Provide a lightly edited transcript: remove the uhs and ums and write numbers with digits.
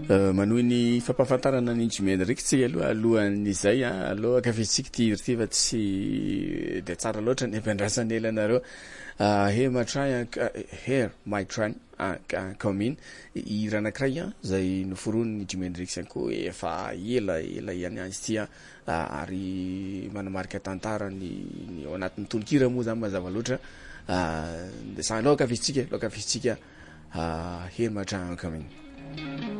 Manohy ny fampafantarana ny Jimendrix alohan'izay aloha akafitsika ty fa tsy de tsara loatra ny ampiandrasany elanareo. Here my train come in hira anankiray zay noforon'ny Jimendrix ko efa ela ihany azy ty ary manamarika tantara ny ao anatin'ny tononkira moa zany mazava loatra. De sa loka afitsika here my train come in.